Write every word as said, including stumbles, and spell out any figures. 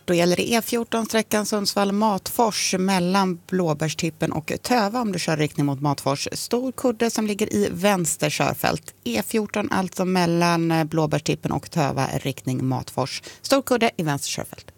Då gäller det E fjorton sträckan Sundsvall-Matfors mellan Blåbärstippen och Töva om du kör riktning mot Matfors. Stor kudde som ligger i vänster körfält. E fjorton alltså mellan Blåbärstippen och Töva riktning Matfors. Stor kudde i vänster körfält.